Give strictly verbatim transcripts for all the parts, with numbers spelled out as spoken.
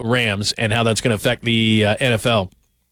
Rams and how that's going to affect the uh, N F L.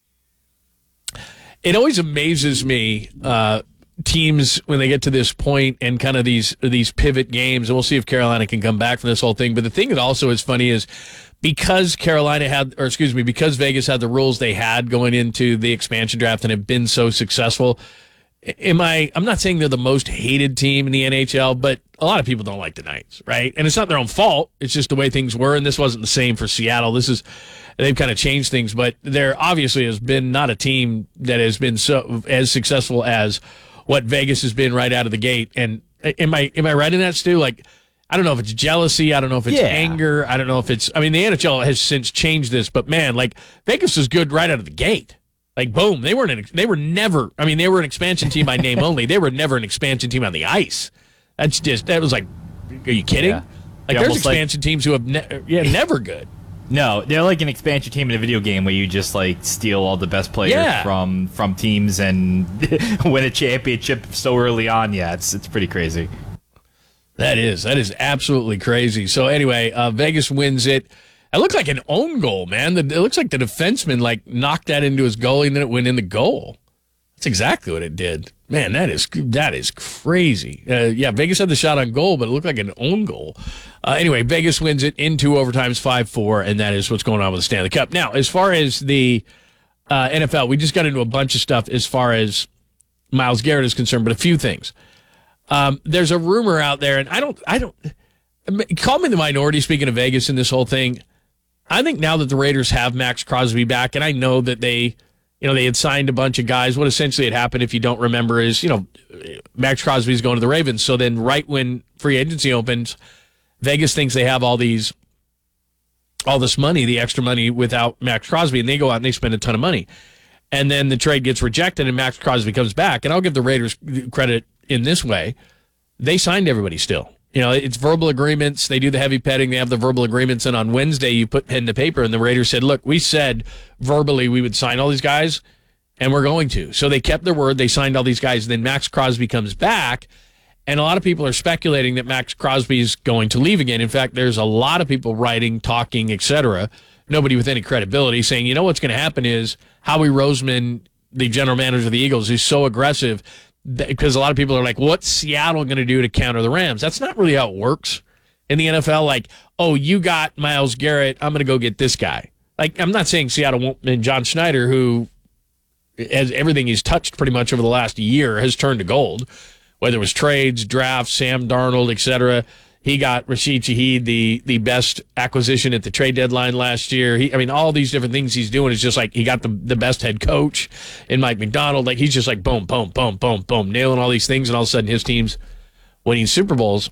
It always amazes me, uh, teams when they get to this point and kind of these these pivot games, and we'll see if Carolina can come back from this whole thing. But the thing that also is funny is because Carolina had, or excuse me, because Vegas had the rules they had going into the expansion draft and have been so successful. Am I? I'm not saying they're the most hated team in the N H L, but a lot of people don't like the Knights, right? And it's not their own fault. It's just the way things were, and this wasn't the same for Seattle. This is they've kind of changed things, but there obviously has been not a team that has been so as successful as what Vegas has been right out of the gate. And am I am I right in that, Stu? Like, I don't know if it's jealousy. I don't know if it's yeah. anger. I don't know if it's. I mean, the N H L has since changed this, but man, like Vegas is good right out of the gate. Like, boom, they weren't. An, they were never. I mean, they were an expansion team by name only. They were never an expansion team on the ice. That's just. That was like, are you kidding? Yeah. Like, They're there's expansion like, teams who have, ne- yeah, never good. No, they're like an expansion team in a video game where you just like steal all the best players Yeah. from from teams and win a championship so early on. Yeah, it's it's pretty crazy. That is that is absolutely crazy. So anyway, uh, Vegas wins it. It looked like an own goal, man. The, it looks like the defenseman like knocked that into his goalie and then it went in the goal. That's exactly what it did. Man, that is that is crazy. Uh, yeah, Vegas had the shot on goal, but it looked like an own goal. Uh, anyway, Vegas wins it in two overtimes, five four, and that is what's going on with the Stanley Cup. Now, as far as the uh, N F L, we just got into a bunch of stuff as far as Myles Garrett is concerned, but a few things. Um, there's a rumor out there, and I don't, I don't, call me the minority speaking of Vegas in this whole thing. I think now that the Raiders have Max Crosby back, and I know that they, you know, they had signed a bunch of guys. What essentially had happened, if you don't remember, is, you know, Max Crosby's going to the Ravens. So then right when free agency opens, Vegas thinks they have all these, all this money, the extra money without Max Crosby, and they go out and they spend a ton of money. And then the trade gets rejected and Max Crosby comes back. And I'll give the Raiders credit in this way. They signed everybody still. You know, it's verbal agreements. They do the heavy petting. They have the verbal agreements. And on Wednesday, you put pen to paper. And the Raiders said, look, we said verbally we would sign all these guys, and we're going to. So they kept their word. They signed all these guys. And then Max Crosby comes back. And a lot of people are speculating that Max Crosby is going to leave again. In fact, there's a lot of people writing, talking, et cetera, nobody with any credibility, saying, you know what's going to happen is Howie Roseman, the general manager of the Eagles, who's so aggressive, because a lot of people are like, what's Seattle going to do to counter the Rams? That's not really how it works in the N F L. Like, oh, you got Myles Garrett, I'm going to go get this guy. Like, I'm not saying Seattle won't, and John Schneider, who has everything he's touched pretty much over the last year has turned to gold, whether it was trades, drafts, Sam Darnold, et cetera. He got Rashid Shaheed, the the best acquisition at the trade deadline last year. He, I mean, all these different things he's doing is just like he got the, the best head coach in Mike McDonald. Like, he's just like boom, boom, boom, boom, boom, nailing all these things, and all of a sudden his team's winning Super Bowls.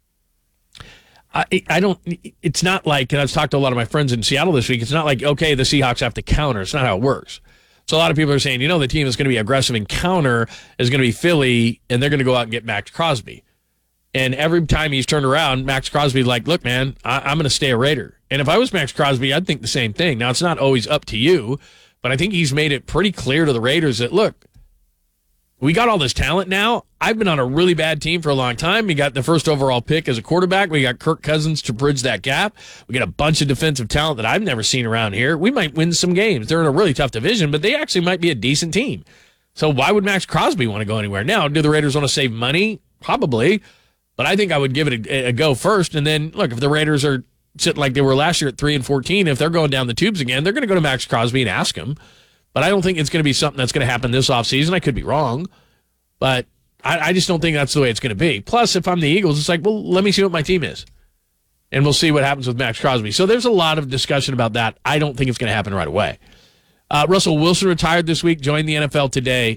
I, I don't, it's not like, and I've talked to a lot of my friends in Seattle this week, it's not like, okay, the Seahawks have to counter. It's not how it works. So a lot of people are saying, you know, the team that's going to be aggressive and counter is going to be Philly, and they're going to go out and get Max Crosby. And every time he's turned around, Max Crosby's like, look, man, I- I'm going to stay a Raider. And if I was Max Crosby, I'd think the same thing. Now, it's not always up to you, but I think he's made it pretty clear to the Raiders that, look, we got all this talent now. I've been on a really bad team for a long time. We got the first overall pick as a quarterback. We got Kirk Cousins to bridge that gap. We got a bunch of defensive talent that I've never seen around here. We might win some games. They're in a really tough division, but they actually might be a decent team. So why would Max Crosby want to go anywhere? Now, do the Raiders want to save money? Probably. But I think I would give it a, a go first. And then, look, if the Raiders are sitting like they were last year at three and fourteen, if they're going down the tubes again, they're going to go to Max Crosby and ask him. But I don't think it's going to be something that's going to happen this offseason. I could be wrong. But I, I just don't think that's the way it's going to be. Plus, if I'm the Eagles, it's like, well, let me see what my team is. And we'll see what happens with Max Crosby. So there's a lot of discussion about that. I don't think it's going to happen right away. Uh, Russell Wilson retired this week, joined the N F L today.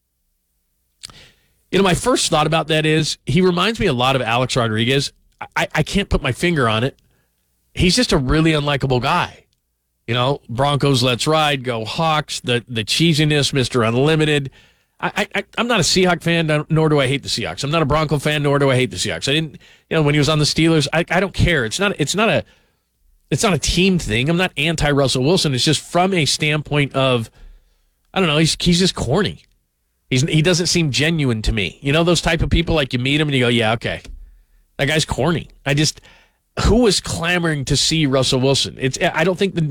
You know, my first thought about that is he reminds me a lot of Alex Rodriguez. I, I can't put my finger on it. He's just a really unlikable guy. You know, Broncos, let's ride, go Hawks, the, the cheesiness, Mister Unlimited. I, I, I'm not a Seahawks fan, nor do I hate the Seahawks. I'm not a Bronco fan, nor do I hate the Seahawks. I didn't, you know, when he was on the Steelers, I, I don't care. It's not, it's not a, it's not a team thing. I'm not anti-Russell Wilson. It's just from a standpoint of, I don't know, he's he's just corny. He's, he doesn't seem genuine to me. You know, those type of people, like you meet him and you go, yeah, okay. That guy's corny. I just, who was clamoring to see Russell Wilson? It's, I don't think the